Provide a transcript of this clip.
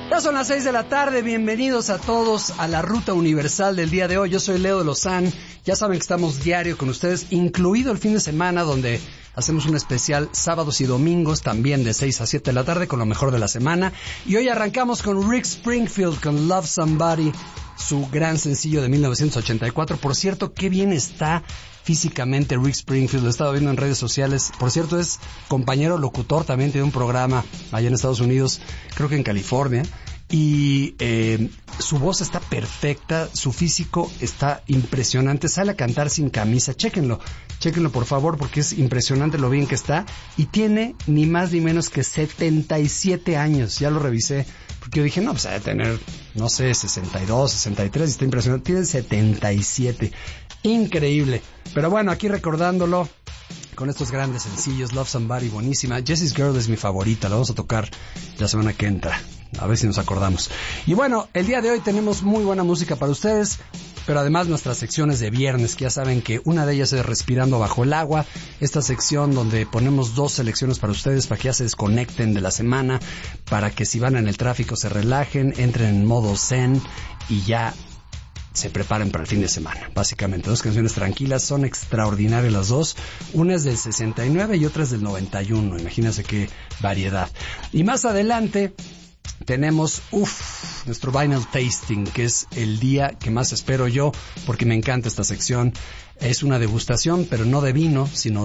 Ya son las 6 de la tarde, bienvenidos a todos a la Ruta Universal del día de hoy. Yo soy Leo de Lozán, ya saben que estamos diario con ustedes, incluido el fin de semana donde hacemos un especial sábados y domingos también de 6 a 7 de la tarde con lo mejor de la semana. Y hoy arrancamos con Rick Springfield con Love Somebody, su gran sencillo de 1984. Por cierto, qué bien está físicamente Rick Springfield, lo he estado viendo en redes sociales. Por cierto, es compañero locutor, también tiene un programa allá en Estados Unidos, creo que en California. Y su voz está perfecta, su físico está impresionante, sale a cantar sin camisa, chéquenlo por favor, porque es impresionante lo bien que está, y tiene ni más ni menos que 77 años, ya lo revisé, porque yo dije, no, pues ha de tener, no sé, 62, 63, y está impresionante, tiene 77, increíble. Pero bueno, aquí recordándolo con estos grandes sencillos, Love Somebody, buenísima. Jessie's Girl es mi favorita, la vamos a tocar la semana que entra, a ver si nos acordamos. Y bueno, el día de hoy tenemos muy buena música para ustedes, pero además nuestras secciones de viernes, que ya saben que una de ellas es Respirando Bajo el Agua, esta sección donde ponemos 2 selecciones para ustedes, para que ya se desconecten de la semana, para que si van en el tráfico se relajen, entren en modo zen y ya se preparen para el fin de semana. Básicamente 2 canciones tranquilas, son extraordinarias las dos. Una es del 69 y otra es del 91. Imagínense qué variedad. Y más adelante tenemos nuestro Vinyl Tasting, que es el día que más espero yo, porque me encanta esta sección. Es una degustación, pero no de vino, sino